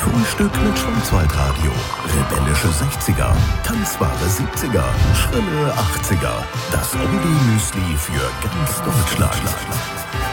Frühstück mit Schwarzwaldradio. Rebellische 60er, tanzbare 70er, schrille 80er. Das Oldie-Müsli für ganz Deutschland.